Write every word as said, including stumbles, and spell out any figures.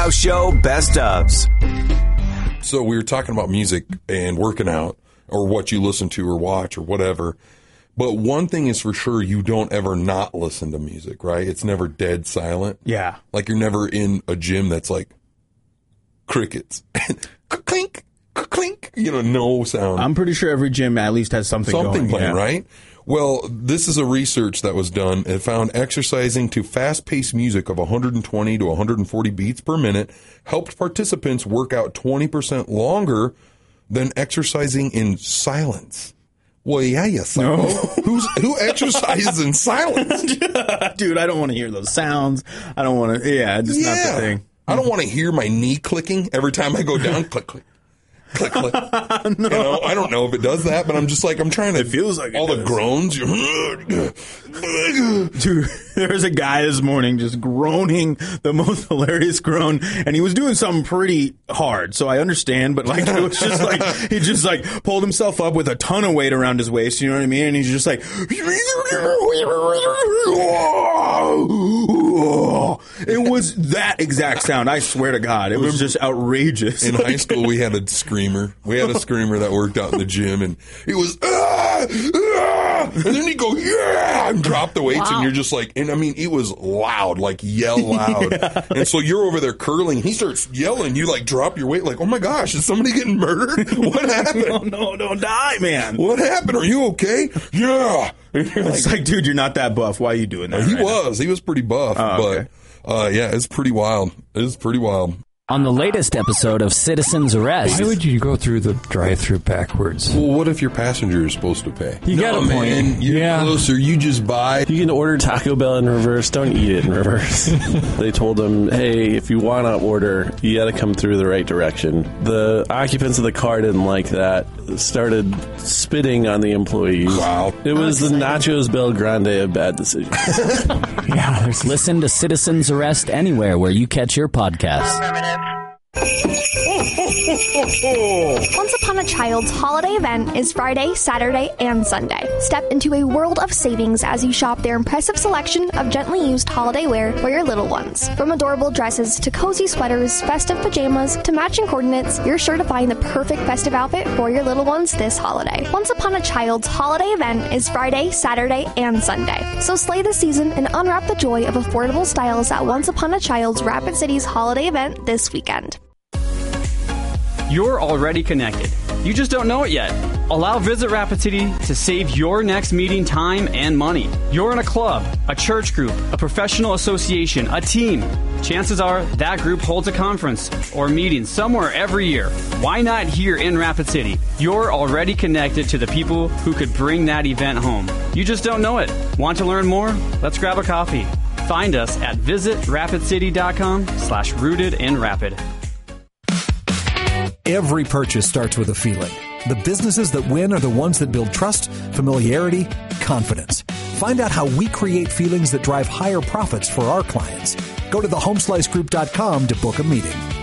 House Show Best Ofs. So we were talking about music and working out or what you listen to or watch or whatever. But one thing is for sure, you don't ever not listen to music, right? It's never dead silent. Yeah. Like you're never in a gym that's like crickets. Clink, clink, you know, no sound. I'm pretty sure every gym at least has something, Something going. playing, yeah. right? Well, this is a research that was done. It found exercising to fast-paced music of one hundred twenty to one hundred forty beats per minute helped participants work out twenty percent longer than exercising in silence. Well, yeah, you psycho. No. Who's, who exercises in silence? Dude, I don't want to hear those sounds. I don't want to, yeah, it's just yeah. not the thing. I don't want to hear my knee clicking every time I go down. Click, click. Click, click. no. You know, I don't know if it does that, but I'm just like, I'm trying to. It feels like all it the does. groans. Dude, there was a guy this morning just groaning the most hilarious groan, and he was doing something pretty hard, so I understand, but like, it was just like, he just like pulled himself up with a ton of weight around his waist, you know what I mean? And he's just like, it was that exact sound, I swear to God. It was just outrageous. In high school, we had a screamer. We had a screamer that worked out in the gym, and it was, ah, ah, and then he'd go, yeah, and drop the weights, wow. And you're just like, and I mean, it was loud, like yell loud. Yeah. And so you're over there curling, he starts yelling, you like drop your weight, like, oh my gosh, is somebody getting murdered? What happened? No, no, don't die, man. What happened? Are you okay? Yeah. It's like, like, dude, you're not that buff. Why are you doing that? He right was. now? He was pretty buff, oh, but okay. uh, yeah, it's pretty wild. It's pretty wild. On the latest episode of Citizen's Arrest. Why would you go through the drive-thru backwards? Well, what if your passenger is supposed to pay? You no, got a point. Man, you're yeah. closer. You just buy. You can order Taco Bell in reverse. Don't eat it in reverse. They told him, hey, if you want to order, you got to come through the right direction. The occupants of the car didn't like that. Started spitting on the employees. Wow. It was the Nachos Bel Grande of bad decisions. Yeah. Listen to Citizen's Arrest anywhere where you catch your podcasts. Once Upon a Child's holiday event is Friday, Saturday, and Sunday. Step into a world of savings as you shop their impressive selection of gently used holiday wear for your little ones. From adorable dresses to cozy sweaters, festive pajamas to matching coordinates, you're sure to find the perfect festive outfit for your little ones this holiday. Once Upon a Child's holiday event is Friday, Saturday, and Sunday. So slay the season and unwrap the joy of affordable styles at Once Upon a Child's Rapid City's holiday event this weekend. You're already connected. You just don't know it yet. Allow Visit Rapid City to save your next meeting time and money. You're in a club, a church group, a professional association, a team. Chances are that group holds a conference or meeting somewhere every year. Why not here in Rapid City? You're already connected to the people who could bring that event home. You just don't know it. Want to learn more? Let's grab a coffee. Find us at visit rapid city dot com slash rooted in rapid. Every purchase starts with a feeling. The businesses that win are the ones that build trust, familiarity, confidence. Find out how we create feelings that drive higher profits for our clients. Go to the home slice group dot com to book a meeting.